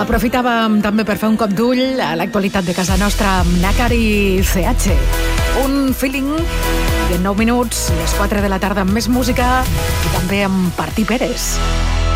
Aprofitàvem també per fer un cop d'ull a l'actualitat de casa nostra amb Nácar i CH. Un feeling de 9 minuts, les 4 de la tarda amb més música i també amb Parti Pérez.